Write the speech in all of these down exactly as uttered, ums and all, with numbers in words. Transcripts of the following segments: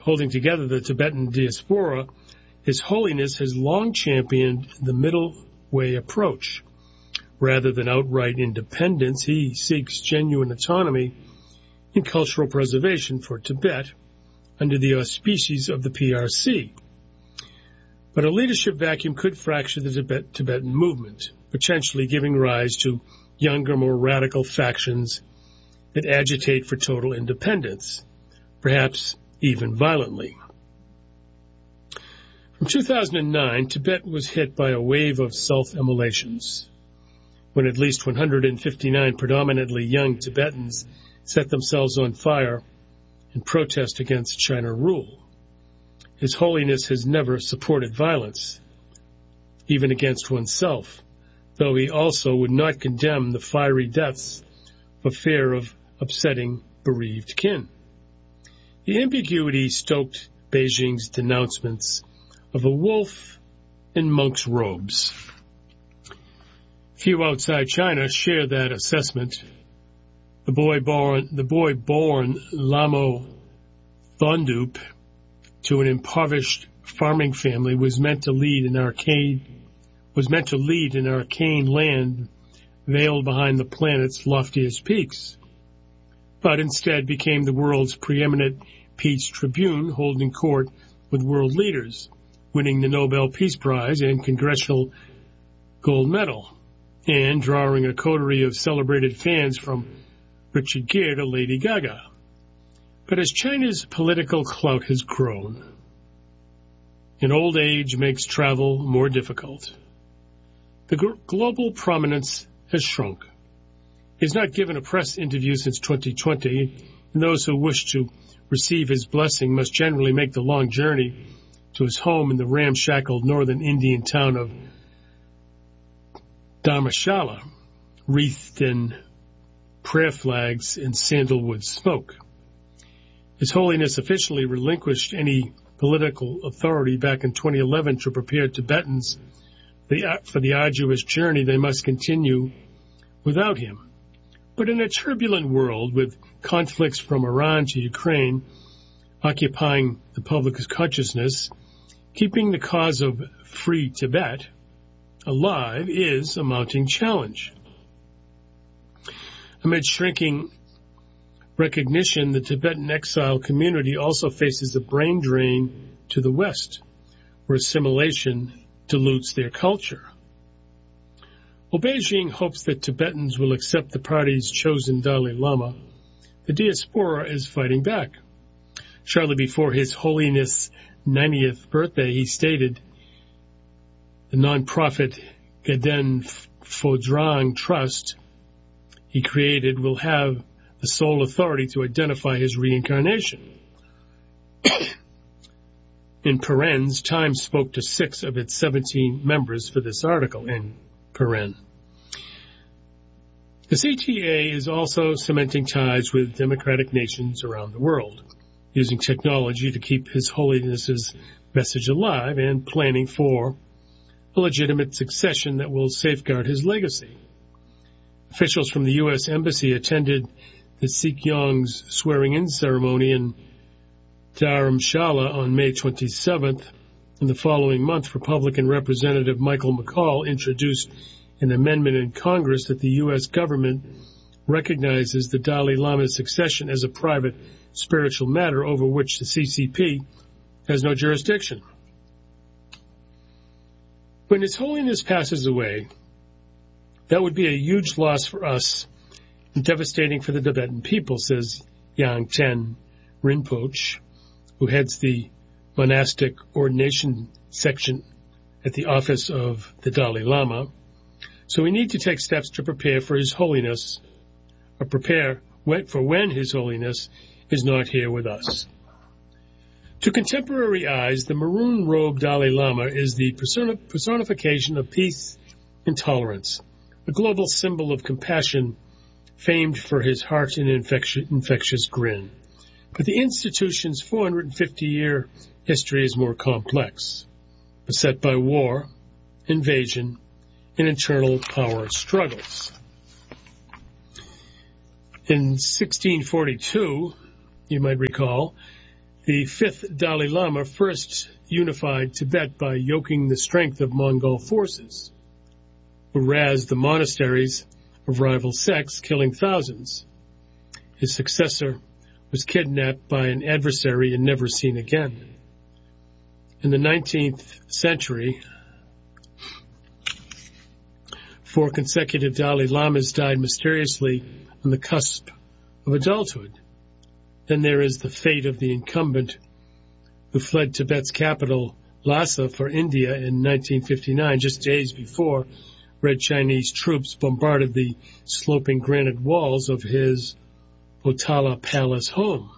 holding together the Tibetan diaspora, His Holiness has long championed the middle way approach. Rather than outright independence, he seeks genuine autonomy and cultural preservation for Tibet under the auspices of the P R C. But a leadership vacuum could fracture the Tibet, Tibetan movement, potentially giving rise to younger, more radical factions that agitate for total independence, perhaps even violently. From two thousand nine, Tibet was hit by a wave of self-immolations, when at least one hundred fifty-nine predominantly young Tibetans set themselves on fire in protest against China rule. His Holiness has never supported violence, even against oneself, though he also would not condemn the fiery deaths for fear of upsetting bereaved kin. The ambiguity stoked Beijing's denouncements of a wolf in monk's robes. Few outside China share that assessment. The boy born, the boy born Lamo Thondup to an impoverished farming family was meant to lead an arcade, was meant to lead an arcane land veiled behind the planet's loftiest peaks, but instead became the world's preeminent peace tribune, holding court with world leaders, winning the Nobel Peace Prize and Congressional Gold Medal, and drawing a coterie of celebrated fans from Richard Gere to Lady Gaga. But as China's political clout has grown, and old age makes travel more difficult, the gr- global prominence has shrunk. He has not given a press interview since twenty twenty, and those who wish to receive his blessing must generally make the long journey to his home in the ramshackle northern Indian town of Dharmashala, wreathed in prayer flags and sandalwood smoke. His Holiness officially relinquished any political authority back in twenty eleven to prepare Tibetans for the arduous journey they must continue without him. But in a turbulent world with conflicts from Iran to Ukraine occupying the public's consciousness, keeping the cause of free Tibet alive is a mounting challenge. Amid shrinking recognition, the Tibetan exile community also faces a brain drain to the West, where assimilation dilutes their culture. While Beijing hopes that Tibetans will accept the party's chosen Dalai Lama, the diaspora is fighting back. Shortly before His Holiness' ninetieth birthday, he stated the non-profit Gaden Phodrang Trust he created will have the sole authority to identify his reincarnation. In parens, Time spoke to six of its seventeen members for this article, in paren. The C T A is also cementing ties with democratic nations around the world, using technology to keep His Holiness's message alive and planning for a legitimate succession that will safeguard his legacy. Officials from the U S Embassy attended the Sikyong's swearing-in ceremony in Dharamshala on May twenty-seventh. In the following month, Republican Representative Michael McCaul introduced an amendment in Congress that the U S government recognizes the Dalai Lama's succession as a private spiritual matter over which the C C P has no jurisdiction. When His Holiness passes away, that would be a huge loss for us and devastating for the Tibetan people, says Yang Ten Rinpoche, who heads the monastic ordination section at the office of the Dalai Lama. So we need to take steps to prepare for His Holiness, or prepare for when His Holiness is not here with us. To contemporary eyes, the maroon-robed Dalai Lama is the personification of peace and tolerance, a global symbol of compassion famed for his heart and infectious, infectious grin. But the institution's four hundred fifty year history is more complex, beset by war, invasion, and internal power struggles. In sixteen forty-two, you might recall, The fifth Dalai Lama first unified Tibet by yoking the strength of Mongol forces, who razed the monasteries of rival sects, killing thousands. His successor was kidnapped by an adversary and never seen again. In the nineteenth century, four consecutive Dalai Lamas died mysteriously on the cusp of adulthood. Then there is the fate of the incumbent who fled Tibet's capital, Lhasa, for India in nineteen fifty-nine, just days before Red Chinese troops bombarded the sloping granite walls of his Potala Palace home.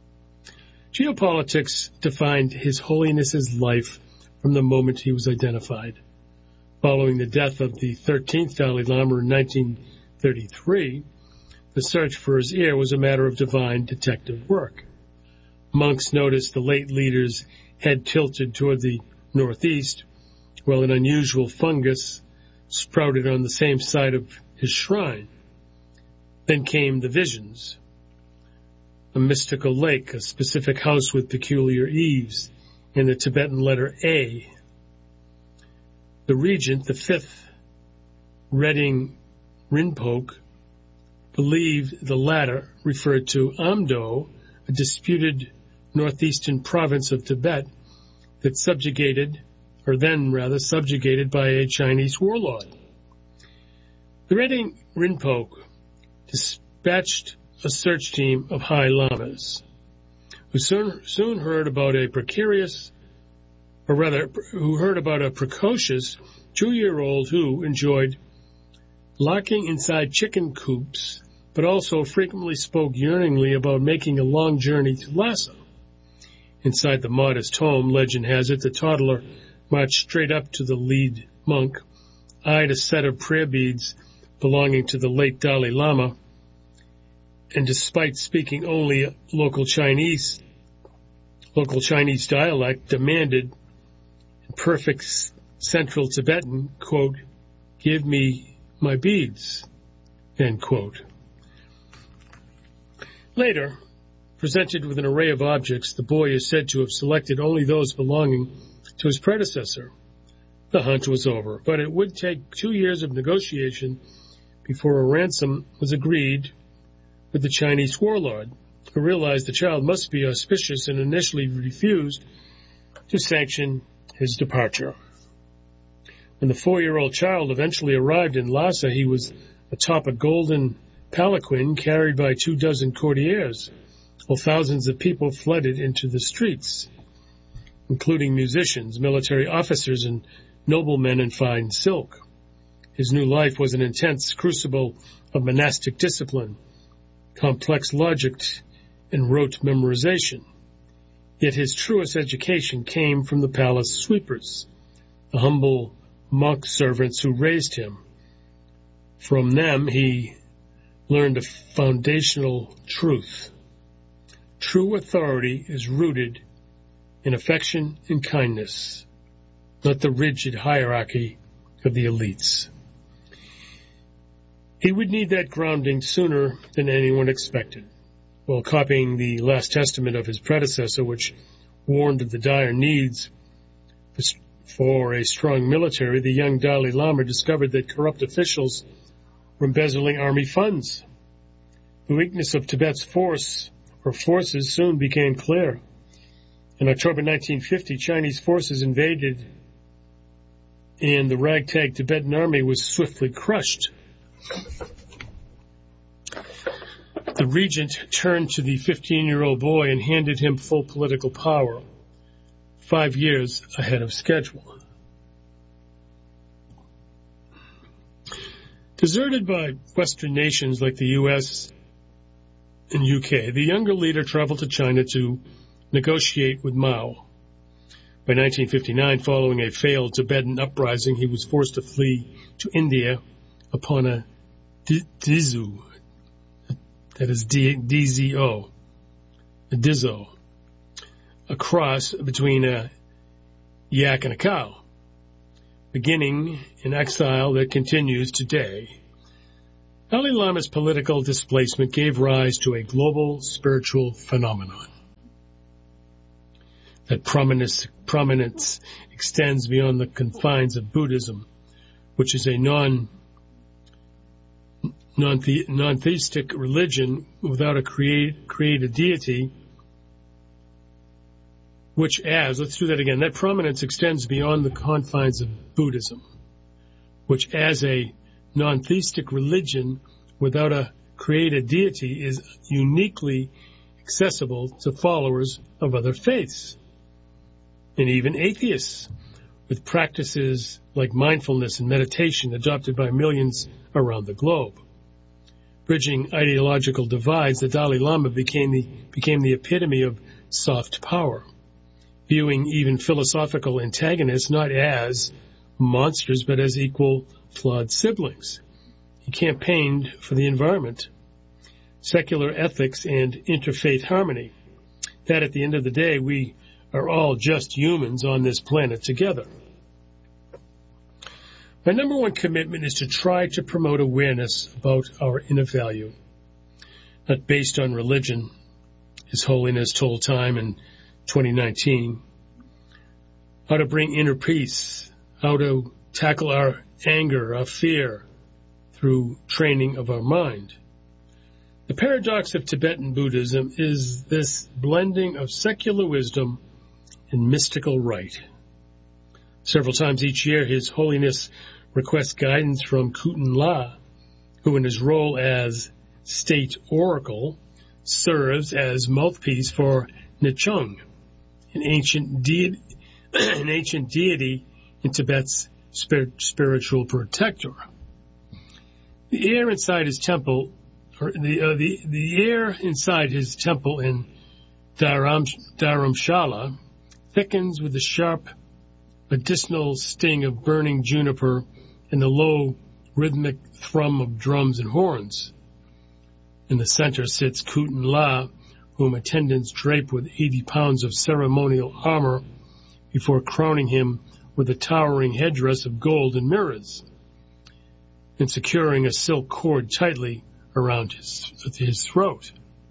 Geopolitics defined His Holiness's life from the moment he was identified. Following the death of the thirteenth Dalai Lama in nineteen thirty-three, the search for his heir was a matter of divine detective work. Monks noticed the late leader's head tilted toward the northeast, while an unusual fungus sprouted on the same side of his shrine. Then came the visions. A mystical lake, a specific house with peculiar eaves, and the Tibetan letter A. The regent, the fifth Redding Rinpoche, believed the latter referred to Amdo, a disputed northeastern province of Tibet that subjugated, or then rather subjugated by a Chinese warlord. The Redding Rinpoche dispatched a search team of high lamas, who soon, soon heard about a precarious, or rather, who heard about a precocious two-year-old who enjoyed locking inside chicken coops, but also frequently spoke yearningly about making a long journey to Lhasa. Inside the modest home, legend has it, the toddler marched straight up to the lead monk, eyed a set of prayer beads belonging to the late Dalai Lama, and despite speaking only local Chinese, local Chinese dialect, demanded in perfect Central Tibetan, quote, "Give me my beads," end quote. Later, presented with an array of objects, the boy is said to have selected only those belonging to his predecessor. The hunt was over, but it would take two years of negotiation before a ransom was agreed with the Chinese warlord, who realized the child must be auspicious and initially refused to sanction his departure. When the four-year-old child eventually arrived in Lhasa, he was atop a golden palanquin carried by two dozen courtiers, while thousands of people flooded into the streets, including musicians, military officers, and noblemen in fine silk. His new life was an intense crucible of monastic discipline, complex logic, and rote memorization. Yet his truest education came from the palace sweepers, the humble monk servants who raised him. From them he learned a foundational truth. True authority is rooted in affection and kindness, not the rigid hierarchy of the elites. He would need that grounding sooner than anyone expected. While copying the last testament of his predecessor, which warned of the dire needs for a strong military, the young Dalai Lama discovered that corrupt officials were embezzling army funds. The weakness of Tibet's force or forces soon became clear. In October nineteen fifty, Chinese forces invaded, and the ragtag Tibetan army was swiftly crushed. The regent turned to the fifteen-year-old boy and handed him full political power, five years ahead of schedule. Deserted by Western nations like the U S and U K, the younger leader traveled to China to negotiate with Mao. By nineteen fifty-nine, following a failed Tibetan uprising, he was forced to flee to India upon a Dizu, that is D Z O, a Dizo, a cross between a yak and a cow, beginning an exile that continues today. Dalai Lama's political displacement gave rise to a global spiritual phenomenon. that prominence, prominence extends beyond the confines of Buddhism, which is a non, non-the, non-theistic religion without a create, created deity, which as, let's do that again, that prominence extends beyond the confines of Buddhism, which as a non-theistic religion without a created deity is uniquely accessible to followers of other faiths, and even atheists, with practices like mindfulness and meditation adopted by millions around the globe. Bridging ideological divides, the Dalai Lama became the, became the epitome of soft power, viewing even philosophical antagonists not as monsters but as equal flawed siblings. He campaigned for the environment, secular ethics, and interfaith harmony, that at the end of the day we are all just humans on this planet together. My number one commitment is to try to promote awareness about our inner value, not based on religion, His Holiness told Time in twenty nineteen, how to bring inner peace, how to tackle our anger, our fear, through training of our mind. The paradox of Tibetan Buddhism is this blending of secular wisdom and mystical rite. Several times each year, His Holiness requests guidance from Kutan La, who in his role as state oracle serves as mouthpiece for Nichung, an ancient, de- an ancient deity in Tibet's spir- spiritual protector. The air inside his temple, or the uh, the the air inside his temple in Dharam, Dharamshala thickens with the sharp medicinal sting of burning juniper and the low rhythmic thrum of drums and horns. In the center sits Kutan La, whom attendants drape with eighty pounds of ceremonial armor before crowning him with a towering headdress of gold and mirrors, and securing a silk cord tightly around his, his throat.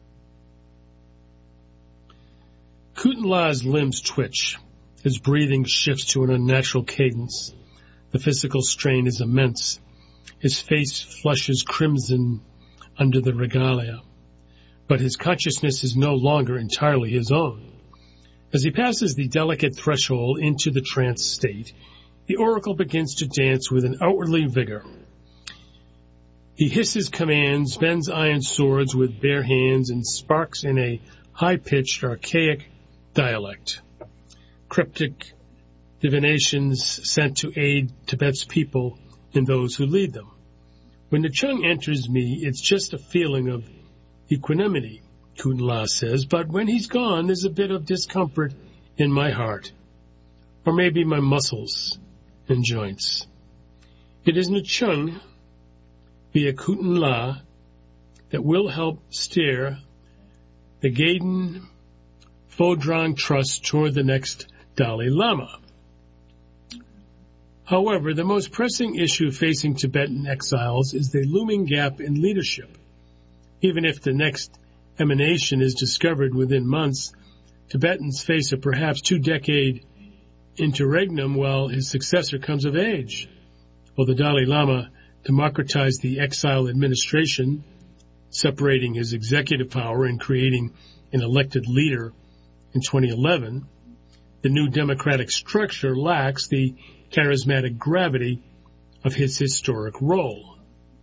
Kutan La's limbs twitch. His breathing shifts to an unnatural cadence. The physical strain is immense. His face flushes crimson under the regalia, but his consciousness is no longer entirely his own. As he passes the delicate threshold into the trance state, the oracle begins to dance with an outwardly vigor. He hisses commands, bends iron swords with bare hands, and sparks in a high-pitched, archaic dialect. Cryptic divinations sent to aid Tibet's people and those who lead them. When the Chung enters me, it's just a feeling of equanimity, Kutan La says, but when he's gone, there's a bit of discomfort in my heart, or maybe my muscles and joints. It is Nichung, via Kutan La, that will help steer the Gaiden Phodrang Trust toward the next Dalai Lama. However, the most pressing issue facing Tibetan exiles is the looming gap in leadership. Even if the next emanation is discovered within months, Tibetans face a perhaps two-decade interregnum while his successor comes of age. While the Dalai Lama democratized the exile administration, separating his executive power and creating an elected leader in twenty eleven, the new democratic structure lacks the charismatic gravity of his historic role.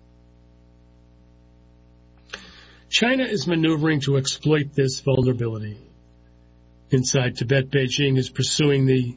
China is maneuvering to exploit this vulnerability. Inside Tibet, Beijing is pursuing the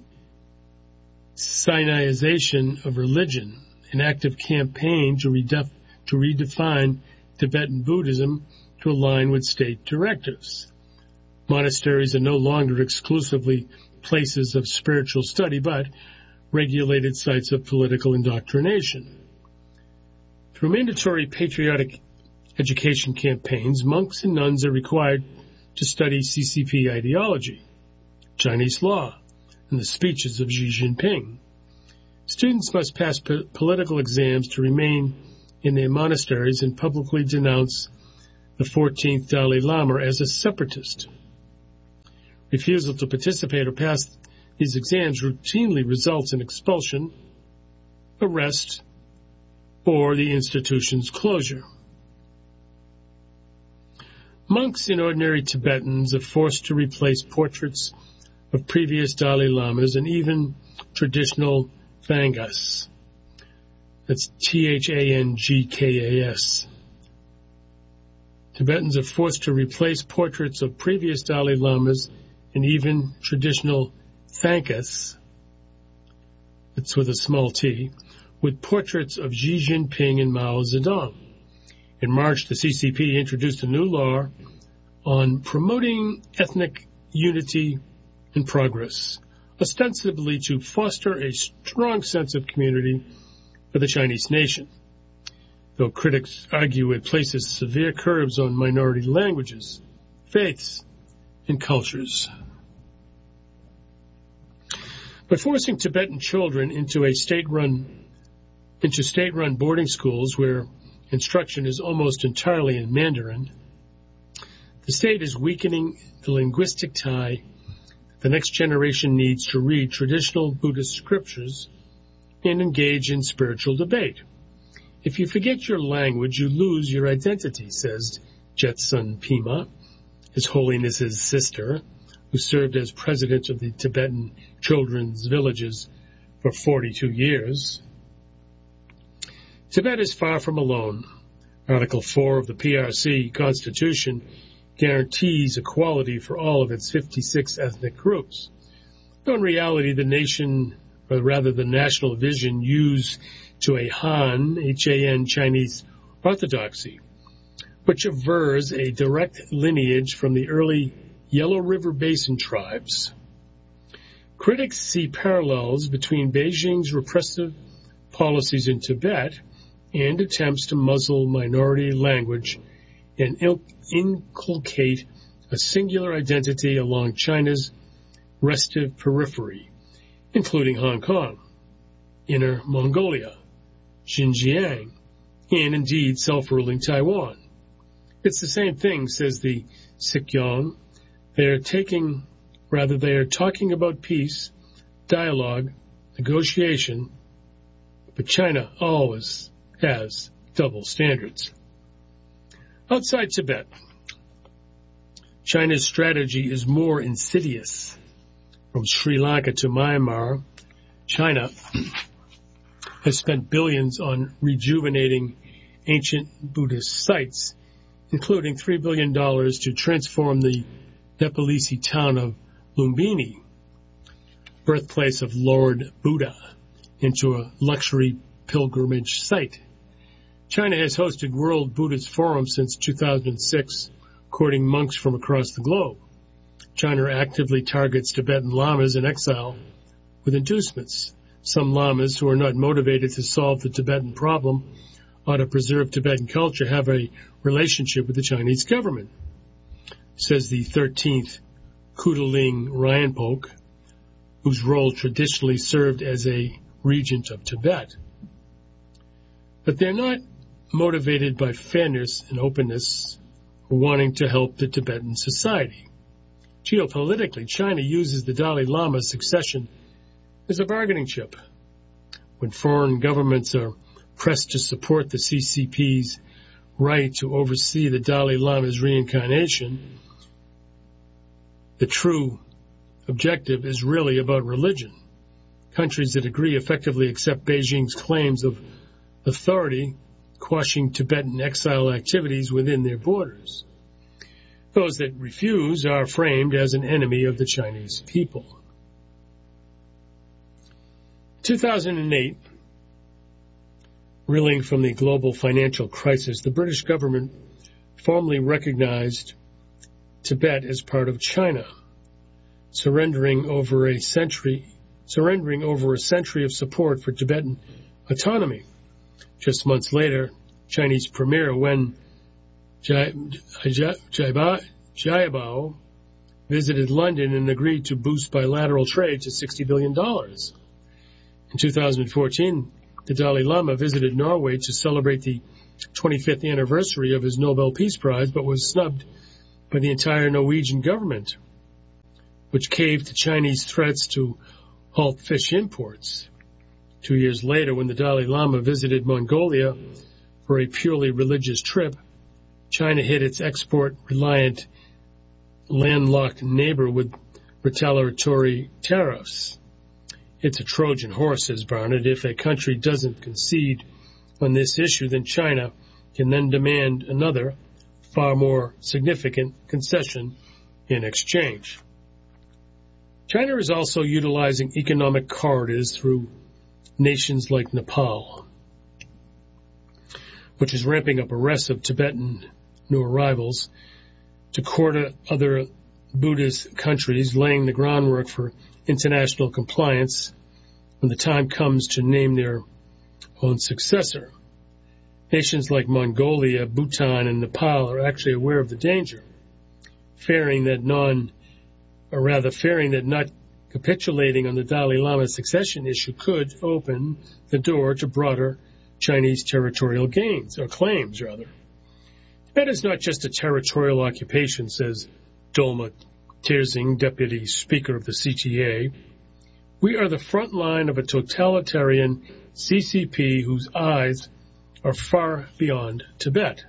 Sinaization of religion, an active campaign to, redef- to redefine Tibetan Buddhism to align with state directives. Monasteries are no longer exclusively places of spiritual study, but regulated sites of political indoctrination. Through mandatory patriotic education campaigns, monks and nuns are required to study C C P ideology, Chinese law, and the speeches of Xi Jinping. Students must pass po- political exams to remain in their monasteries and publicly denounce the fourteenth Dalai Lama as a separatist. Refusal to participate or pass these exams routinely results in expulsion, arrest, or the institution's closure. Monks in ordinary Tibetans are forced to replace portraits of previous Dalai Lamas and even traditional Thangas. That's T H A N G K A S. Tibetans are forced to replace portraits of previous Dalai Lamas and even traditional Thangas, it's with a small t, with portraits of Xi Jinping and Mao Zedong. In March, the C C P introduced a new law on promoting ethnic unity and progress, ostensibly to foster a strong sense of community for the Chinese nation, though critics argue it places severe curbs on minority languages, faiths, and cultures. By forcing Tibetan children into a state-run into state-run boarding schools where instruction is almost entirely in Mandarin, the state is weakening the linguistic tie the next generation needs to read traditional Buddhist scriptures and engage in spiritual debate. If you forget your language, you lose your identity, says Jetsun Pema, His Holiness's sister, who served as president of the Tibetan Children's Villages for forty-two years. Tibet is far from alone. Article four of the P R C Constitution guarantees equality for all of its fifty-six ethnic groups. Though in reality, the nation, or rather the national vision, used to a Han, H A N Chinese orthodoxy, which avers a direct lineage from the early Yellow River Basin tribes. Critics see parallels between Beijing's repressive policies in Tibet and attempts to muzzle minority language and inculcate a singular identity along China's restive periphery, including Hong Kong, Inner Mongolia, Xinjiang, and indeed self-ruling Taiwan. It's the same thing, says the Sikyong. They are taking, rather they are talking about peace, dialogue, negotiation, but China always has double standards. Outside Tibet, China's strategy is more insidious. From Sri Lanka to Myanmar, China has spent billions on rejuvenating ancient Buddhist sites, including three billion dollars to transform the Nepalese town of Lumbini, birthplace of Lord Buddha, into a luxury pilgrimage site. China has hosted World Buddhist Forum since two thousand six, courting monks from across the globe. China actively targets Tibetan lamas in exile with inducements. Some lamas who are not motivated to solve the Tibetan problem or to preserve Tibetan culture have a relationship with the Chinese government, says the thirteenth Kudaling Rinpoche, whose role traditionally served as a regent of Tibet. But they're not motivated by fairness and openness or wanting to help the Tibetan society. Geopolitically, China uses the Dalai Lama's succession as a bargaining chip. When foreign governments are pressed to support the C C P's right to oversee the Dalai Lama's reincarnation, the true objective is really about religion. Countries that agree effectively accept Beijing's claims of authority, quashing Tibetan exile activities within their borders. Those that refuse are framed as an enemy of the Chinese people. In two thousand eight, reeling from the global financial crisis, the British government formally recognized Tibet as part of China, surrendering over a century, surrendering over a century of support for Tibetan autonomy. Just months later, Chinese Premier Wen Jiabao visited London and agreed to boost bilateral trade to sixty billion dollars. In two thousand fourteen, the Dalai Lama visited Norway to celebrate the twenty-fifth anniversary of his Nobel Peace Prize, but was snubbed by the entire Norwegian government. which caved to Chinese threats to halt fish imports. Two years later, when the Dalai Lama visited Mongolia for a purely religious trip, China hit its export-reliant landlocked neighbor with retaliatory tariffs. It's a Trojan horse, says Barnett. If a country doesn't concede on this issue, then China can then demand another, far more significant concession in exchange. China is also utilizing economic corridors through nations like Nepal, which is ramping up arrests of Tibetan new arrivals to court other Buddhist countries, laying the groundwork for international compliance when the time comes to name their own successor. Nations like Mongolia, Bhutan, and Nepal are actually aware of the danger, fearing that non, or rather fearing that not capitulating on the Dalai Lama's succession issue could open the door to broader Chinese territorial gains, or claims, rather. Tibet is not just a territorial occupation, says Dolma Terzing, Deputy Speaker of the C T A. We are the front line of a totalitarian C C P whose eyes are far beyond Tibet.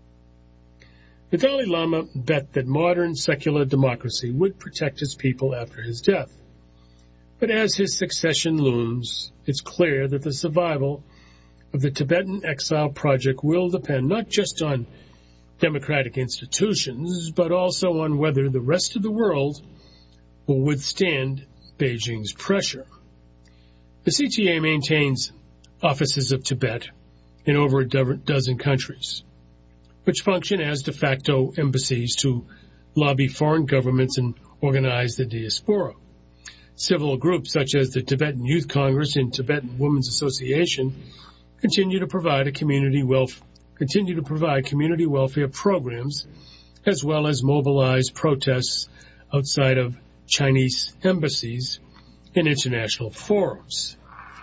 The Dalai Lama bet that modern secular democracy would protect his people after his death. But as his succession looms, it's clear that the survival of the Tibetan Exile Project will depend not just on democratic institutions, but also on whether the rest of the world will withstand Beijing's pressure. The C T A maintains offices of Tibet in over a dozen countries, which function as de facto embassies to lobby foreign governments and organize the diaspora. Civil groups such as the Tibetan Youth Congress and Tibetan Women's Association continue to provide a community wealth, continue to provide community welfare programs, as well as mobilize protests outside of Chinese embassies in international forums.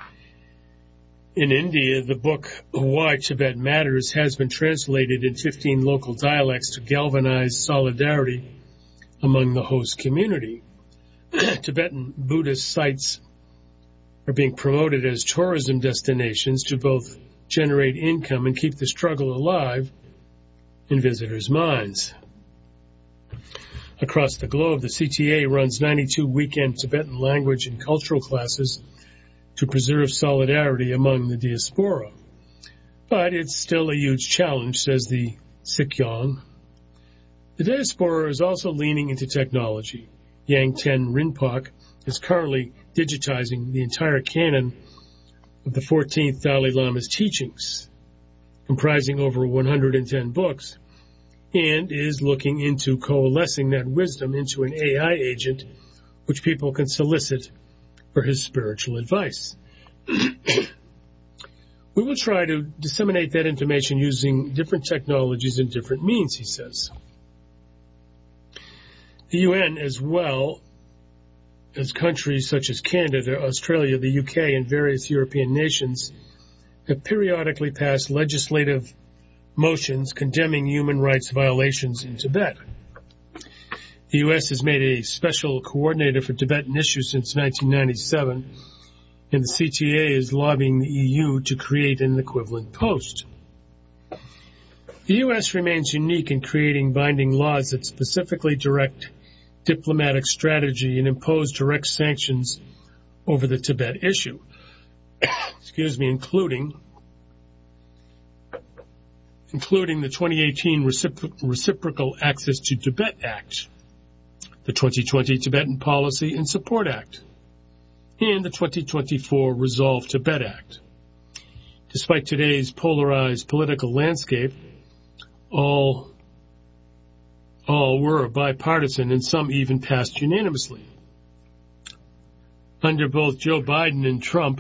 In India, the book Why Tibet Matters has been translated in fifteen local dialects to galvanize solidarity among the host community. Tibetan Buddhist sites are being promoted as tourism destinations to both generate income and keep the struggle alive in visitors' minds. Across the globe, the C T A runs ninety-two weekend Tibetan language and cultural classes to preserve solidarity among the diaspora. But it's still a huge challenge, says the Sikyong. The diaspora is also leaning into technology. Yang Ten Rinpoche is currently digitizing the entire canon of the fourteenth Dalai Lama's teachings, comprising over one hundred ten books, and is looking into coalescing that wisdom into an A I agent which people can solicit for his spiritual advice. We will try to disseminate that information using different technologies and different means, he says. The U N, as well as countries such as Canada, Australia, the U K, and various European nations, have periodically passed legislative motions condemning human rights violations in Tibet. The U S has made a special coordinator for Tibetan issues since nineteen ninety-seven, and the C T A is lobbying the E U to create an equivalent post. The U S remains unique in creating binding laws that specifically direct diplomatic strategy and impose direct sanctions over the Tibet issue, excuse me, including including the twenty eighteen Recipro- Reciprocal Access to Tibet Act, the twenty twenty Tibetan Policy and Support Act, and the twenty twenty-four Resolve Tibet Act. Despite today's polarized political landscape, all all were bipartisan and some even passed unanimously. Under both Joe Biden and Trump,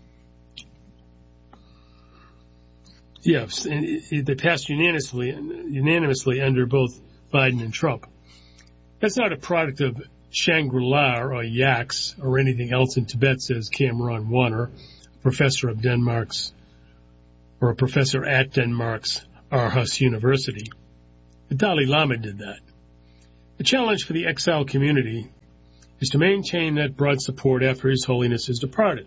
yes, they passed unanimously, unanimously under both Biden and Trump. That's not a product of Shangri-La or Yaks or anything else in Tibet, says Cameron Warner, a professor of Denmark's, or a professor at Denmark's Aarhus University. The Dalai Lama did that. The challenge for the exile community is to maintain that broad support after His Holiness has departed.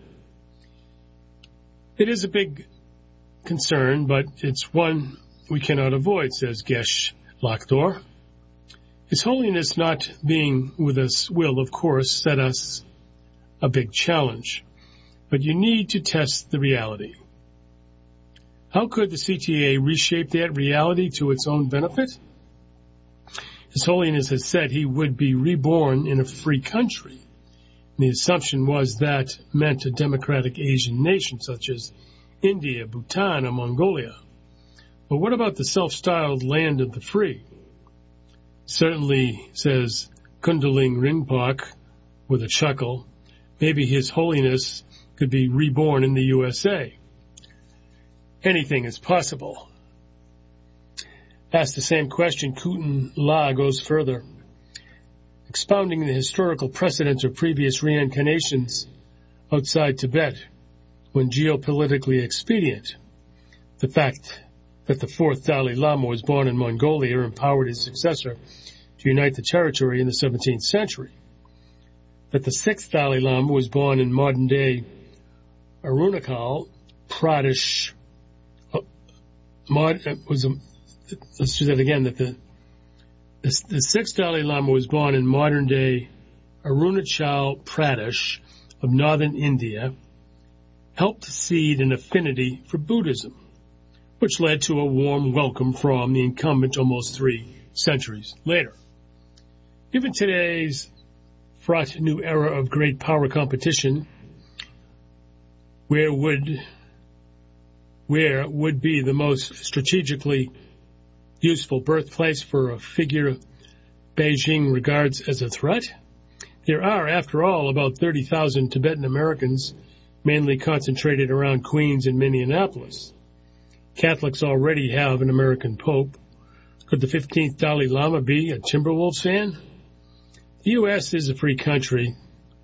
It is a big concern, but it's one we cannot avoid, says Gesh Lakhdor. His Holiness not being with us will, of course, set us a big challenge, but you need to test the reality. How could the C T A reshape that reality to its own benefit? His Holiness has said he would be reborn in a free country. And the assumption was that meant a democratic Asian nation such as India, Bhutan, or Mongolia. But what about the self-styled land of the free? Certainly, says Kundaling Rinpoche with a chuckle, maybe His Holiness could be reborn in the U S A. Anything is possible. Asked the same question, Kutan La goes further, expounding the historical precedents of previous reincarnations outside Tibet when geopolitically expedient. The fact that the fourth Dalai Lama was born in Mongolia empowered his successor to unite the territory in the seventeenth century. That the sixth Dalai Lama was born in modern-day Arunachal Pradesh. Uh, mod, uh, was a, let's do that again. That the, the the sixth Dalai Lama was born in modern-day Arunachal Pradesh of northern India, helped seed an affinity for Buddhism, which led to a warm welcome from the incumbent almost three centuries later. Given today's fraught new era of great power competition, where would where would be the most strategically useful birthplace for a figure Beijing regards as a threat? There are, after all, about thirty thousand Tibetan Americans, mainly concentrated around Queens and Minneapolis. Catholics already have an American Pope. Could the fifteenth Dalai Lama be a Timberwolves fan? The U S is a free country,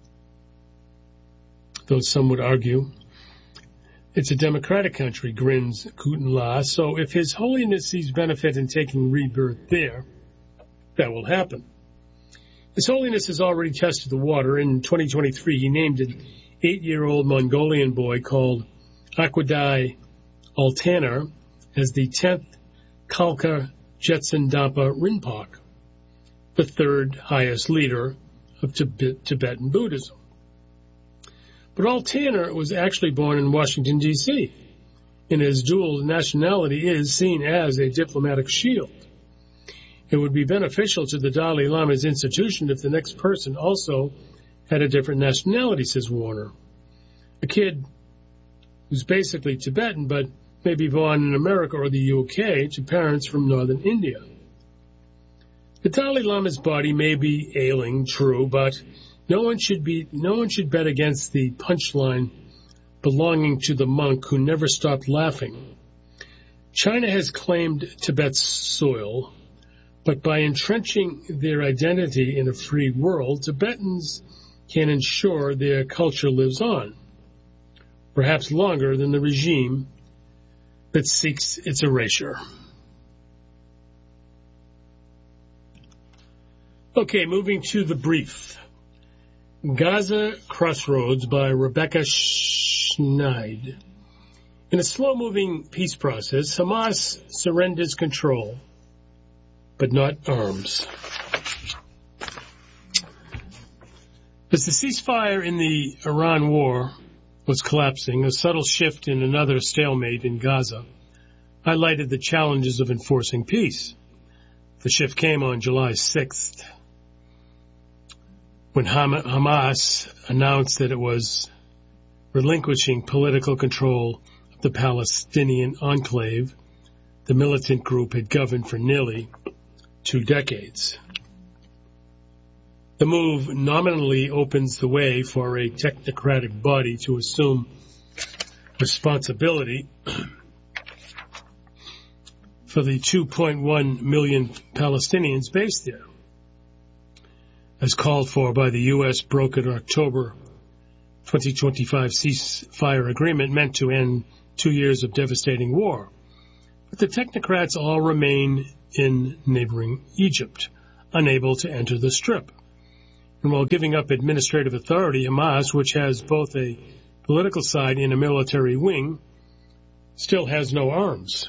though some would argue. It's a democratic country, grins Kutan La, so if His Holiness sees benefit in taking rebirth there, that will happen. His Holiness has already tested the water. In twenty twenty-three, he named an eight-year-old Mongolian boy called Akwadai Altaner as the tenth Kalka Jetsun-Dapa Rinpoche, the third highest leader of Tibet, Tibetan Buddhism. But Altaner was actually born in Washington, D C, and his dual nationality is seen as a diplomatic shield. It would be beneficial to the Dalai Lama's institution if the next person also had a different nationality, says Warner. A kid who's basically Tibetan but may be born in America or the U K to parents from northern India. The Dalai Lama's body may be ailing, true, but no one should be no one should bet against the punchline belonging to the monk who never stopped laughing. China has claimed Tibet's soil, but by entrenching their identity in a free world, Tibetans can ensure their culture lives on, perhaps longer than the regime that seeks its erasure. Okay, moving to the brief. Gaza Crossroads by Rebecca Schneid. In a slow-moving peace process, Hamas surrenders control, but not arms. As the ceasefire in the Iran war was collapsing, a subtle shift in another stalemate in Gaza highlighted the challenges of enforcing peace. The shift came on July sixth, when Ham- Hamas announced that it was relinquishing political control of the Palestinian enclave the militant group had governed for nearly two decades. The move nominally opens the way for a technocratic body to assume responsibility for the two point one million Palestinians based there, as called for by the U S brokered October twenty twenty-five ceasefire agreement meant to end two years of devastating war. But the technocrats all remain in neighboring Egypt, unable to enter the Strip. And while giving up administrative authority, Hamas, which has both a political side and a military wing, still has no arms.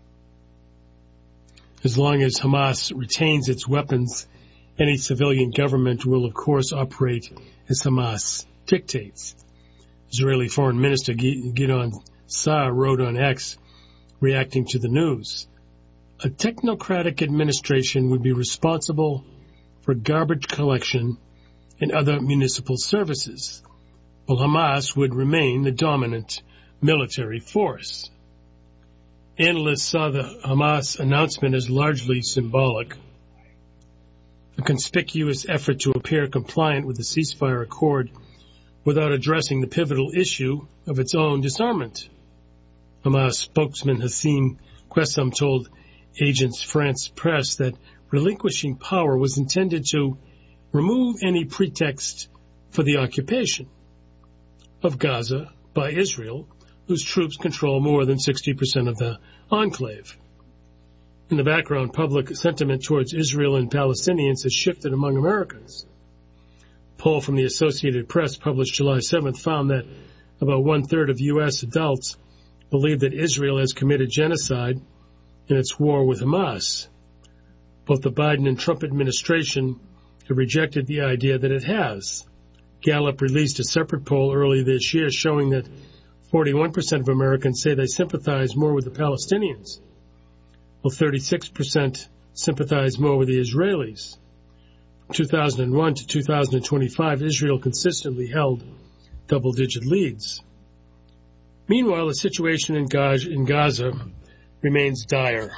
As long as Hamas retains its weapons, any civilian government will, of course, operate as Hamas dictates. Israeli Foreign Minister Gideon Saar wrote on X, reacting to the news, "A technocratic administration would be responsible for garbage collection and other municipal services, while Hamas would remain the dominant military force." Analysts saw the Hamas announcement as largely symbolic, a conspicuous effort to appear compliant with the ceasefire accord without addressing the pivotal issue of its own disarmament. Hamas spokesman Hassim Qessam told Agence France Presse that relinquishing power was intended to remove any pretext for the occupation of Gaza by Israel, whose troops control more than sixty percent of the enclave. In the background, public sentiment towards Israel and Palestinians has shifted among Americans. A poll from the Associated Press published July seventh found that about one-third of U S adults believe that Israel has committed genocide in its war with Hamas. Both the Biden and Trump administration have rejected the idea that it has. Gallup released a separate poll early this year showing that forty-one percent of Americans say they sympathize more with the Palestinians, while thirty-six percent sympathize more with the Israelis. From two thousand one to two thousand twenty-five, Israel consistently held double-digit leads. Meanwhile, the situation in Gaza remains dire.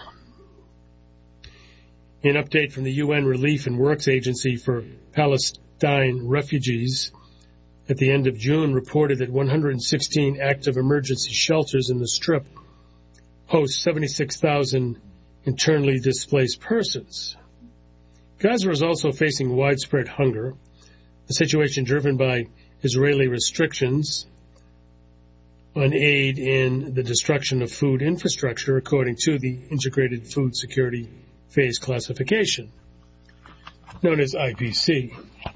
An update from the U N Relief and Works Agency for Palestine Refugees at the end of June reported that one hundred sixteen active emergency shelters in the Strip host seventy-six thousand internally displaced persons. Gaza is also facing widespread hunger, a situation driven by Israeli restrictions on aid in the destruction of food infrastructure, according to the Integrated Food Security Phase Classification, known as I P C,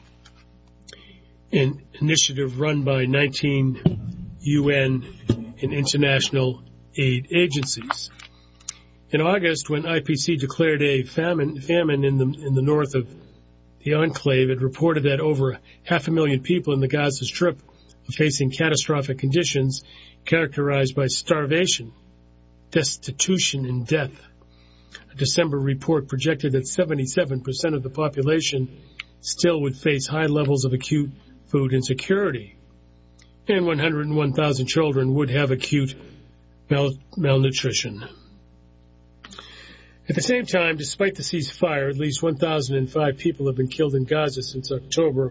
an initiative run by nineteen U N and international aid agencies. In August, when I P C declared a famine, famine in the in the north of the enclave, it reported that over half a million people in the Gaza Strip are facing catastrophic conditions characterized by starvation, destitution, and death. A December report projected that seventy-seven percent of the population still would face high levels of acute food insecurity, and one hundred one thousand children would have acute mal- malnutrition. At the same time, despite the ceasefire, at least one thousand five people have been killed in Gaza since October.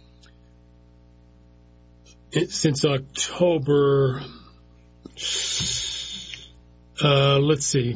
Since October, uh, let's see,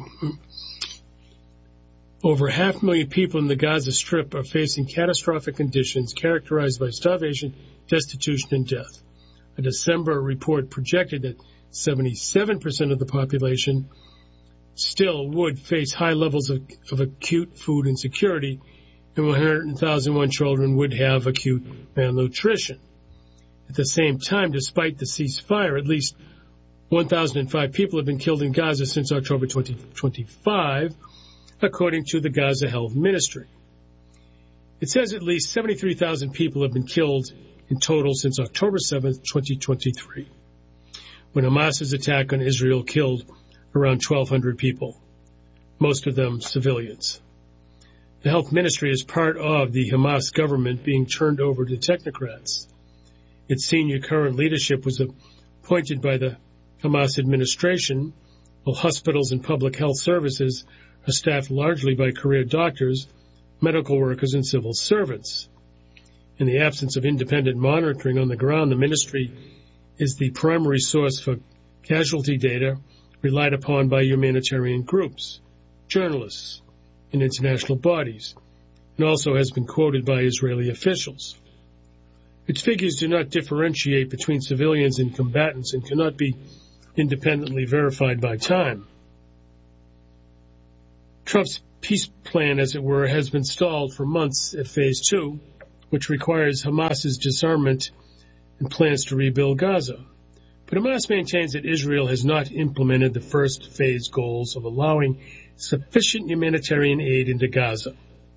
over half a million people in the Gaza Strip are facing catastrophic conditions characterized by starvation, destitution, and death. A December report projected that seventy-seven percent of the population still would face high levels of, of acute food insecurity, and one hundred thousand one children would have acute malnutrition. At the same time, despite the ceasefire, at least one thousand five people have been killed in Gaza since October twenty twenty-five, according to the Gaza Health Ministry. It says at least seventy-three thousand people have been killed in total since October seventh, twenty twenty-three, when Hamas's attack on Israel killed around twelve hundred people, most of them civilians. The Health Ministry is part of the Hamas government being turned over to technocrats. Its senior current leadership was appointed by the Hamas administration, while hospitals and public health services are staffed largely by career doctors, medical workers, and civil servants. In the absence of independent monitoring on the ground, the ministry is the primary source for casualty data relied upon by humanitarian groups, journalists, and international bodies, and also has been quoted by Israeli officials. Its figures do not differentiate between civilians and combatants and cannot be independently verified by time. Trump's peace plan, as it were, has been stalled for months at phase two, which requires Hamas's disarmament and plans to rebuild Gaza. But Hamas maintains that Israel has not implemented the first phase goals of allowing sufficient humanitarian aid into Gaza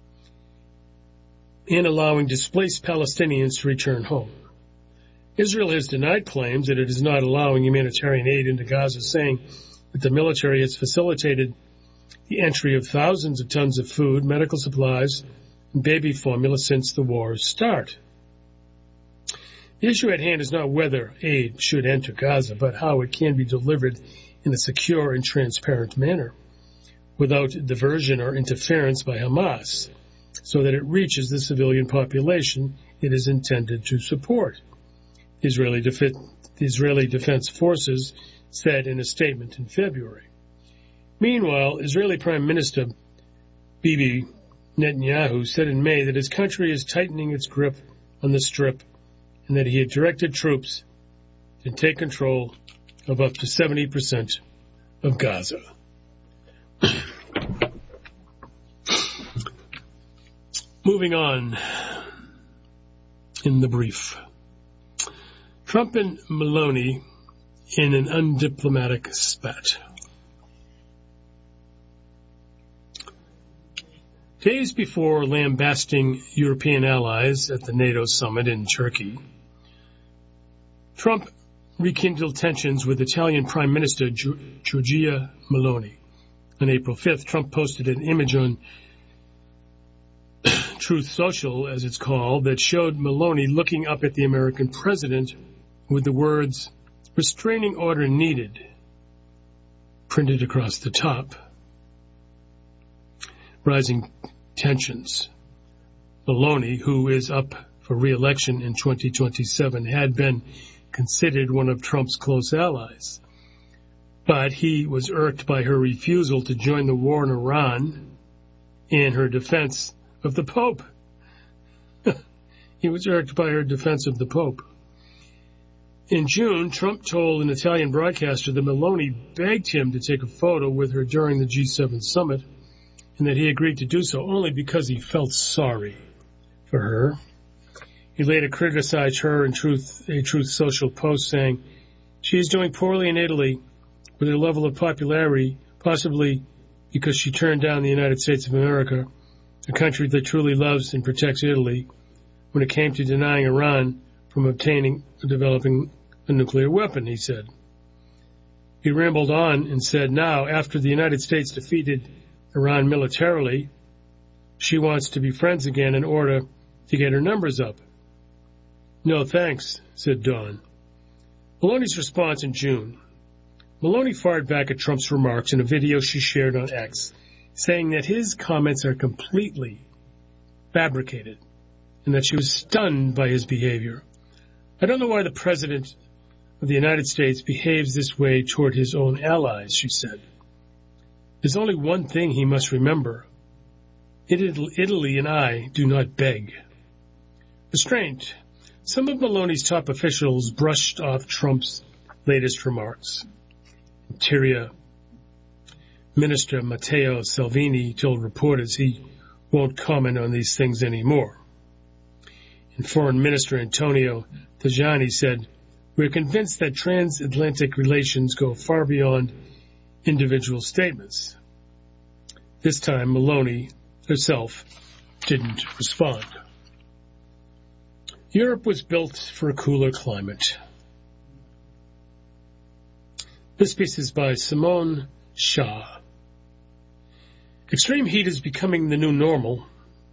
and allowing displaced Palestinians to return home. Israel has denied claims that it is not allowing humanitarian aid into Gaza, saying that the military has facilitated the entry of thousands of tons of food, medical supplies, and baby formula since the war's start. The issue at hand is not whether aid should enter Gaza, but how it can be delivered in a secure and transparent manner without diversion or interference by Hamas, so that it reaches the civilian population it is intended to support, the Israeli, Def- the Israeli Defense Forces said in a statement in February. Meanwhile, Israeli Prime Minister Bibi Netanyahu said in May that his country is tightening its grip on the Strip and that he had directed troops to take control of up to seventy percent of Gaza. Moving on in the brief. Trump and Meloni in an undiplomatic spat. Days before lambasting European allies at the NATO summit in Turkey, Trump rekindled tensions with Italian Prime Minister Giorgia Meloni. On April fifth, Trump posted an image on Truth Social, as it's called, that showed Meloni looking up at the American president with the words, "Restraining order needed," printed across the top. Rising tensions. Meloni, who is up for re-election in twenty twenty-seven, had been considered one of Trump's close allies. But he was irked by her refusal to join the war in Iran and her defense of the Pope. He was irked by her defense of the Pope. In June, Trump told an Italian broadcaster that Meloni begged him to take a photo with her during the G seven summit, and that he agreed to do so only because he felt sorry for her. He later criticized her in Truth, a Truth Social post, saying, "She is doing poorly in Italy with her level of popularity, possibly because she turned down the United States of America, a country that truly loves and protects Italy, when it came to denying Iran from obtaining and developing a nuclear weapon," he said. He rambled on and said, now, after the United States defeated Iran militarily, she wants to be friends again in order to get her numbers up. "No, thanks," said Dawn. Meloni's response in June. Meloni fired back at Trump's remarks in a video she shared on X, saying that his comments are completely fabricated and that she was stunned by his behavior. "I don't know why the President of the United States behaves this way toward his own allies," she said. "There's only one thing he must remember. Italy and I do not beg." Restraint. Some of Meloni's top officials brushed off Trump's latest remarks. Interior Minister Matteo Salvini told reporters he won't comment on these things anymore. And Foreign Minister Antonio Tajani said, "We're convinced that transatlantic relations go far beyond individual statements." This time, Meloni herself didn't respond. Europe was built for a cooler climate. This piece is by Simone Shah. Extreme heat is becoming the new normal.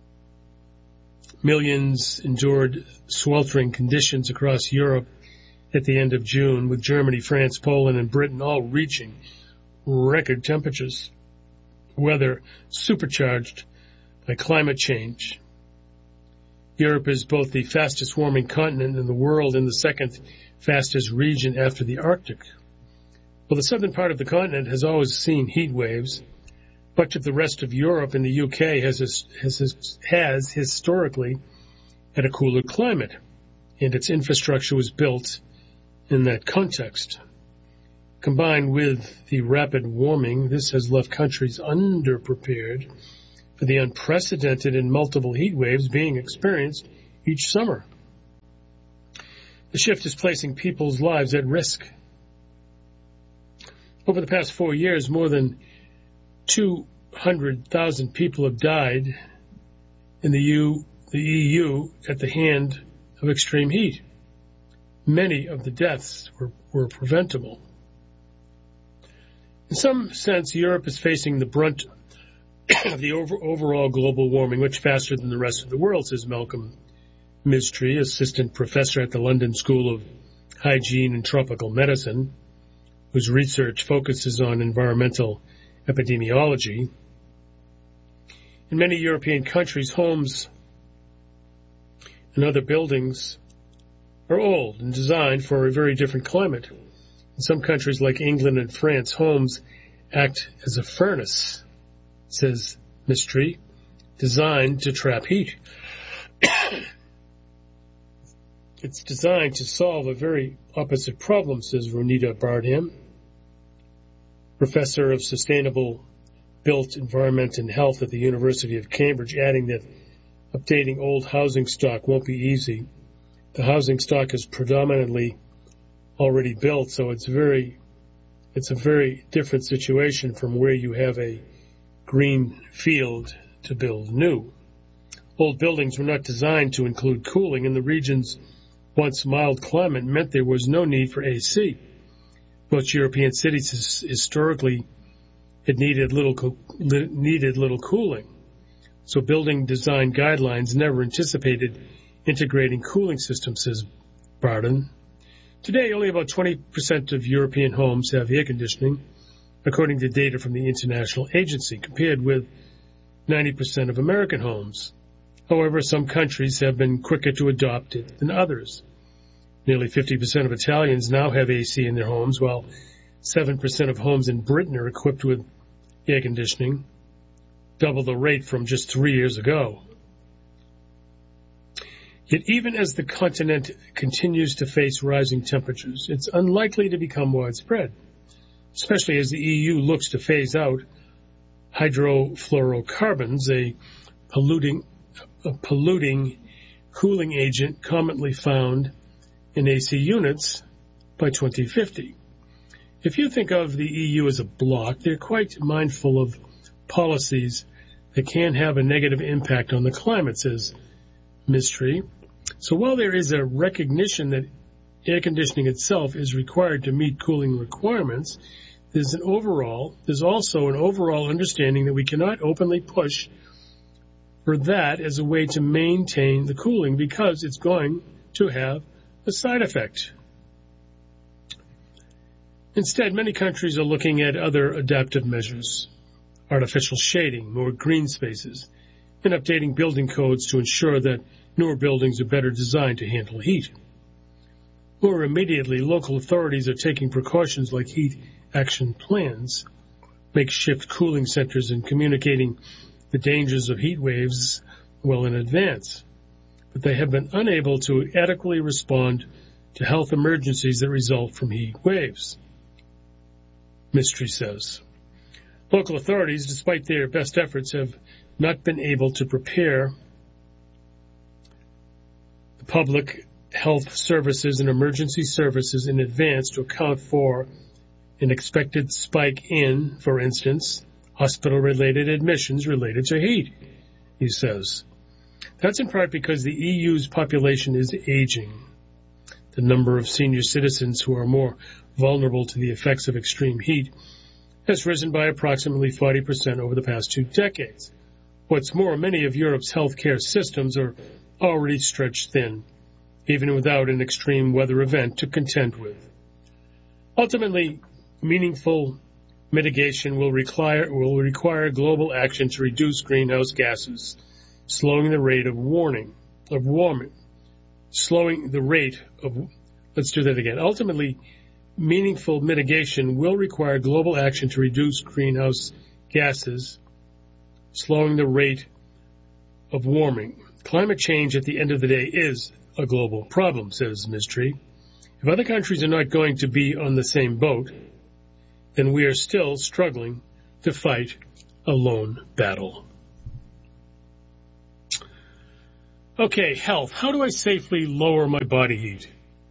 Millions endured sweltering conditions across Europe at the end of June, with Germany, France, Poland, and Britain all reaching record temperatures. Weather supercharged by climate change. Europe is both the fastest warming continent in the world and the second fastest region after the Arctic. While the southern part of the continent has always seen heat waves, much of the rest of Europe and the U K has, has, has historically had a cooler climate, and its infrastructure was built in that context. Combined with the rapid warming, this has left countries underprepared for the unprecedented and multiple heat waves being experienced each summer. The shift is placing people's lives at risk. Over the past four years, more than two hundred thousand people have died in the, U, the E U at the hand of extreme heat. Many of the deaths were, were preventable. In some sense, Europe is facing the brunt of the over, overall global warming, much faster than the rest of the world, says Malcolm Mistry, assistant professor at the London School of Hygiene and Tropical Medicine, whose research focuses on environmental epidemiology. In many European countries, homes and other buildings are old and designed for a very different climate. In some countries like England and France, homes act as a furnace, says Mistry, designed to trap heat. It's designed to solve a very opposite problem, says Ronita Bardham, professor of sustainable built environment and health at the University of Cambridge, adding that updating old housing stock won't be easy. The housing stock is predominantly already built, so it's very, it's a very different situation from where you have a green field to build new. Old buildings were not designed to include cooling, and the region's once mild climate meant there was no need for A C. Most European cities historically had needed little co- needed little cooling, so building design guidelines never anticipated integrating cooling systems, says Barden. Today, only about twenty percent of European homes have air conditioning, according to data from the International Agency, compared with ninety percent of American homes. However, some countries have been quicker to adopt it than others. Nearly fifty percent of Italians now have A C in their homes, while seven percent of homes in Britain are equipped with air conditioning, double the rate from just three years ago. Yet even as the continent continues to face rising temperatures, it's unlikely to become widespread, especially as the E U looks to phase out hydrofluorocarbons, a polluting, a polluting cooling agent commonly found in A C units by twenty fifty. If you think of the E U as a bloc, they're quite mindful of policies that can have a negative impact on the climate, says Mistry. So while there is a recognition that air conditioning itself is required to meet cooling requirements, there's an overall, there's also an overall understanding that we cannot openly push for that as a way to maintain the cooling because it's going to have a side effect. Instead, many countries are looking at other adaptive measures, artificial shading, more green spaces, and updating building codes to ensure that newer buildings are better designed to handle heat. More immediately, local authorities are taking precautions like heat action plans, makeshift cooling centers, and communicating the dangers of heat waves well in advance. But they have been unable to adequately respond to health emergencies that result from heat waves, Mistry says. Local authorities, despite their best efforts, have not been able to prepare the public health services and emergency services in advance to account for an expected spike in, for instance, hospital-related admissions related to heat, he says. That's in part because the E U's population is aging. The number of senior citizens who are more vulnerable to the effects of extreme heat has risen by approximately forty percent over the past two decades. What's more, many of Europe's healthcare systems are already stretched thin, even without an extreme weather event to contend with. Ultimately, meaningful mitigation will require, will require global action to reduce greenhouse gases, slowing the rate of warming, of warming, slowing the rate of, let's do that again. Ultimately, meaningful mitigation will require global action to reduce greenhouse gases, slowing the rate of warming. Climate change, at the end of the day, is a global problem, says Mistry. If other countries are not going to be on the same boat, then we are still struggling to fight a lone battle. Okay, health. How do I safely lower my body heat?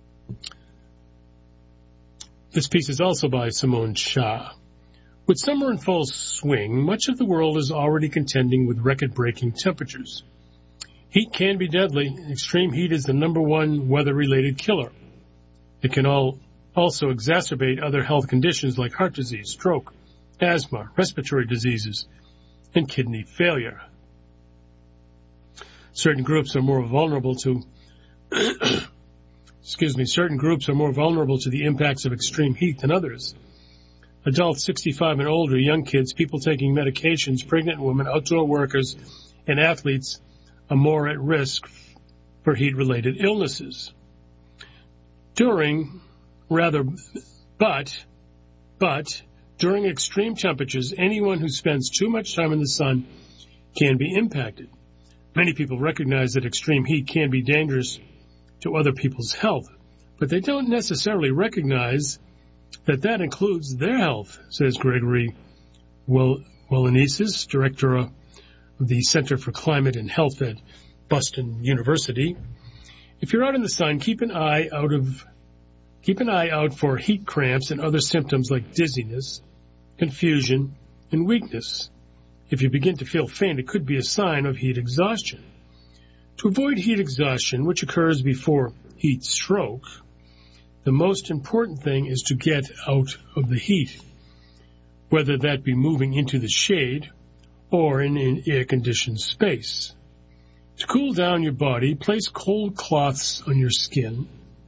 This piece is also by Simone Shah. With summer in full swing, much of the world is already contending with record-breaking temperatures. Heat can be deadly. Extreme heat is the number one weather-related killer. It can all also exacerbate other health conditions like heart disease, stroke, asthma, respiratory diseases, and kidney failure. Certain groups are more vulnerable to excuse me, certain groups are more vulnerable to the impacts of extreme heat than others. Adults sixty-five and older, young kids, people taking medications, pregnant women, outdoor workers, and athletes are more at risk for heat-related illnesses. During, rather, but, but, during extreme temperatures, anyone who spends too much time in the sun can be impacted. Many people recognize that extreme heat can be dangerous to other people's health, but they don't necessarily recognize that that includes their health, says Gregory Welenesis, director of the Center for Climate and Health at Boston University. If you're out in the sun, keep an eye out of keep an eye out for heat cramps and other symptoms like dizziness, confusion, and weakness. If you begin to feel faint, it could be a sign of heat exhaustion. To avoid heat exhaustion, which occurs before heat stroke, the most important thing is to get out of the heat, whether that be moving into the shade or in an air-conditioned space. To cool down your body, place cold cloths on your skin.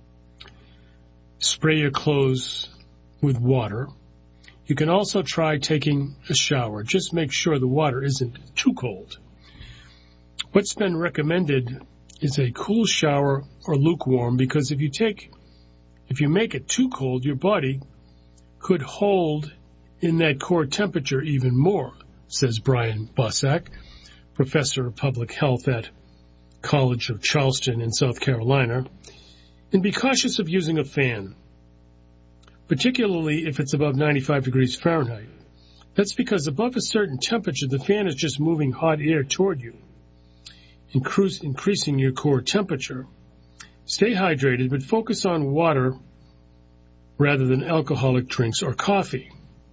Spray your clothes with water. You can also try taking a shower. Just make sure the water isn't too cold. What's been recommended is a cool shower or lukewarm, because if you take, if you make it too cold, your body could hold in that core temperature even more, says Brian Bossack, professor of public health at College of Charleston in South Carolina. And be cautious of using a fan, particularly if it's above ninety-five degrees Fahrenheit. That's because above a certain temperature, the fan is just moving hot air toward you, increase, increasing your core temperature. Stay hydrated, but focus on water rather than alcoholic drinks or coffee,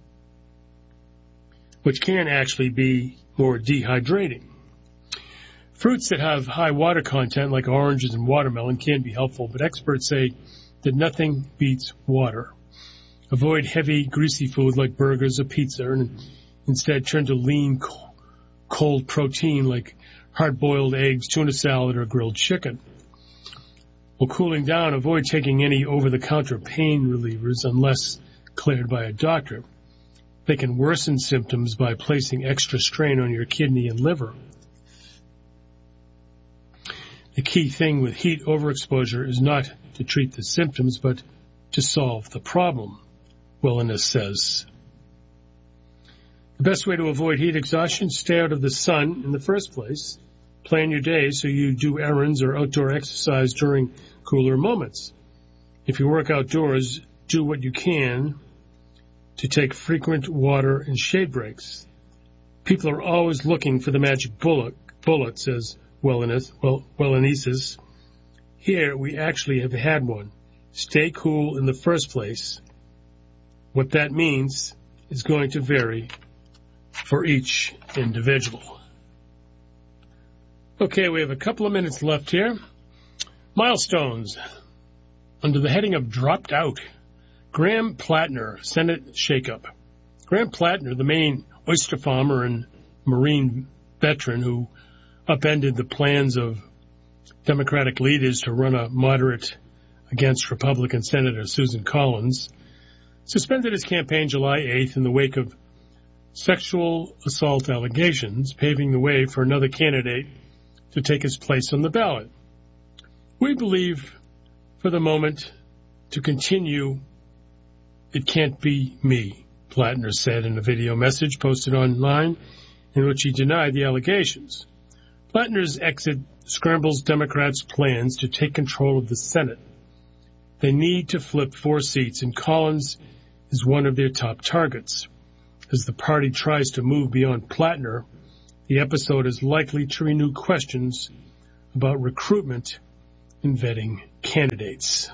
which can actually be more dehydrating. Fruits that have high water content, like oranges and watermelon, can be helpful, but experts say that nothing beats water. Avoid heavy, greasy food like burgers or pizza, and instead turn to lean, cold protein like hard-boiled eggs, tuna salad, or grilled chicken. While cooling down, avoid taking any over-the-counter pain relievers unless cleared by a doctor. They can worsen symptoms by placing extra strain on your kidney and liver. The key thing with heat overexposure is not to treat the symptoms, but to solve the problem, Welenesis says. The best way to avoid heat exhaustion, stay out of the sun in the first place. Plan your day so you do errands or outdoor exercise during cooler moments. If you work outdoors, do what you can to take frequent water and shade breaks. People are always looking for the magic bullet, bullet says Welenesis. Here we actually have had one. Stay cool in the first place. What that means is going to vary for each individual. Okay, we have a couple of minutes left here. Milestones. Under the heading of Dropped Out, Graham Plattner, Senate Shakeup. Graham Plattner, the main oyster farmer and Marine veteran who upended the plans of Democratic leaders to run a moderate against Republican Senator Susan Collins, suspended his campaign July eighth in the wake of sexual assault allegations, paving the way for another candidate to take his place on the ballot. We believe, for the moment, to continue, it can't be me, Plattner said in a video message posted online in which he denied the allegations. Plattner's exit scrambles Democrats' plans to take control of the Senate. They need to flip four seats, and Collins is one of their top targets. As the party tries to move beyond Plattner, the episode is likely to renew questions about recruitment and vetting candidates.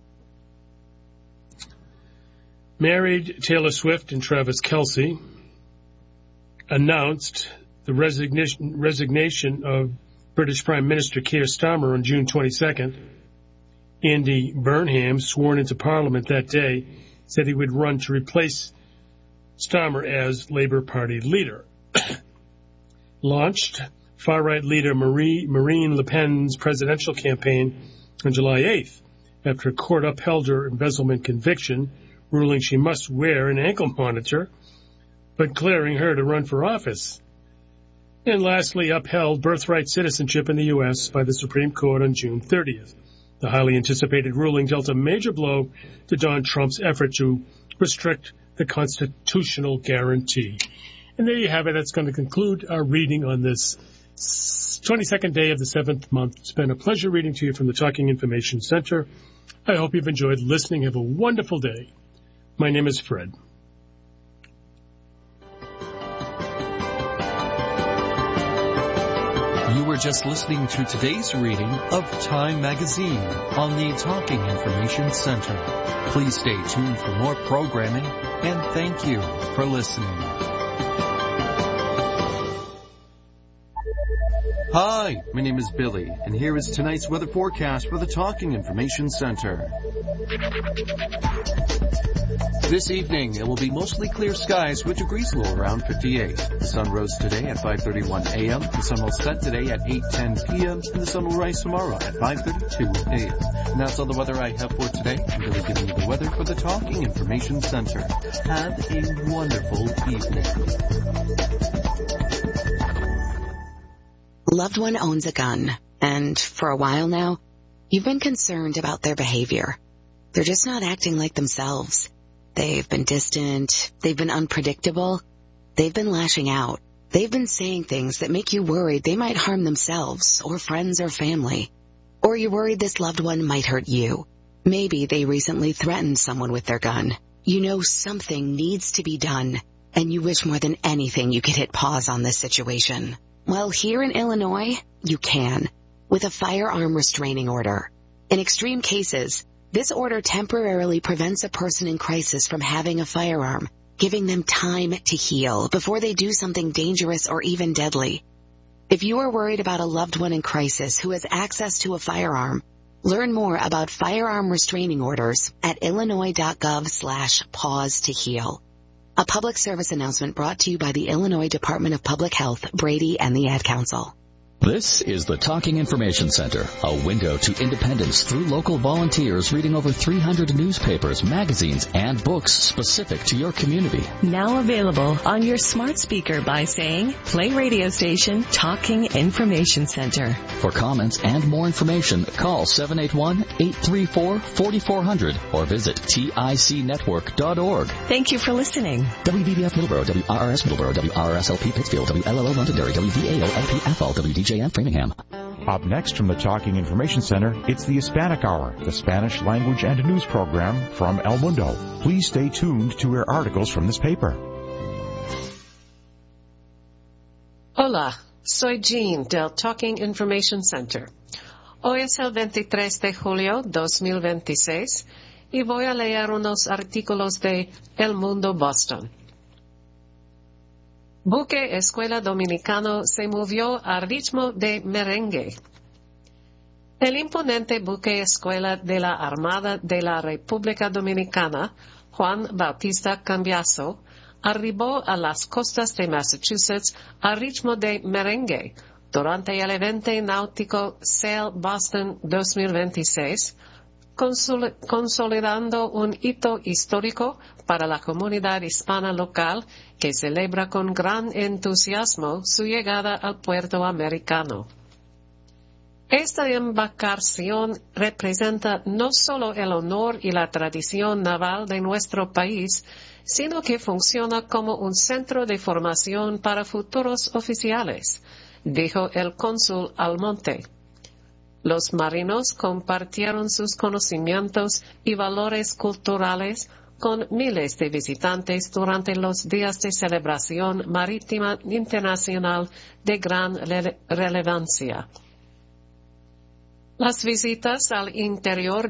Married Taylor Swift and Travis Kelce announced the resignation, resignation of British Prime Minister Keir Starmer on June twenty-second. Andy Burnham, sworn into Parliament that day, said he would run to replace Starmer as Labour Party leader. Launched far-right leader Marie, Marine Le Pen's presidential campaign on July eighth after a court upheld her embezzlement conviction, ruling she must wear an ankle monitor, but clearing her to run for office. And lastly, upheld birthright citizenship in the U S by the Supreme Court on June thirtieth. The highly anticipated ruling dealt a major blow to Donald Trump's effort to restrict the constitutional guarantee. And there you have it. That's going to conclude our reading on this twenty-second day of the seventh month. It's been a pleasure reading to you from the Talking Information Center. I hope you've enjoyed listening. Have a wonderful day. My name is Fred. You were just listening to today's reading of Time Magazine on the Talking Information Center. Please stay tuned for more programming, and thank you for listening. Hi, my name is Billy, and here is tonight's weather forecast for the Talking Information Center. This evening, it will be mostly clear skies with degrees low around fifty-eight. The sun rose today at five thirty-one a.m. The sun will set today at eight ten p.m. and the sun will rise tomorrow at five thirty-two a.m. And that's all the weather I have for today. I'm really giving you the weather for the Talking Information Center. Have a wonderful evening. A loved one owns a gun, and for a while now, you've been concerned about their behavior. They're just not acting like themselves. They've been distant, they've been unpredictable, they've been lashing out. They've been saying things that make you worried they might harm themselves or friends or family. Or you're worried this loved one might hurt you. Maybe they recently threatened someone with their gun. You know something needs to be done, and you wish more than anything you could hit pause on this situation. Well, here in Illinois, you can, with a firearm restraining order. In extreme cases, this order temporarily prevents a person in crisis from having a firearm, giving them time to heal before they do something dangerous or even deadly. If you are worried about a loved one in crisis who has access to a firearm, learn more about firearm restraining orders at illinois.gov slash pause to heal. A public service announcement brought to you by the Illinois Department of Public Health, Brady, and the Ad Council. This is the Talking Information Center, a window to independence through local volunteers reading over three hundred newspapers, magazines, and books specific to your community. Now available on your smart speaker by saying, play radio station Talking Information Center. For comments and more information, call seven eight one, eight three four, four four zero zero or visit tic network dot org. Thank you for listening. W B B F Middleborough, W R R S Middleborough, W R R S L P Pittsfield, W L L O Londonderry, W V A O L P F L, W D J M Framingham. Up next from the Talking Information Center, it's the Hispanic Hour, the Spanish language and news program from El Mundo. Please stay tuned to hear articles from this paper. Hola, soy Jean del Talking Information Center. Hoy es el veintitrés de julio dos mil veintiséis y voy a leer unos artículos de El Mundo Boston. Buque Escuela Dominicano se movió a ritmo de merengue. El imponente buque escuela de la Armada de la República Dominicana, Juan Bautista Cambiaso, arribó a las costas de Massachusetts a ritmo de merengue durante el evento náutico Sail Boston dos mil veintiséis, consol- consolidando un hito histórico para la comunidad hispana local que celebra con gran entusiasmo su llegada al puerto americano. Esta embarcación representa no solo el honor y la tradición naval de nuestro país, sino que funciona como un centro de formación para futuros oficiales, dijo el cónsul Almonte. Los marinos compartieron sus conocimientos y valores culturales con miles de visitantes durante los días de celebración marítima internacional de gran rele- relevancia. Las visitas al interior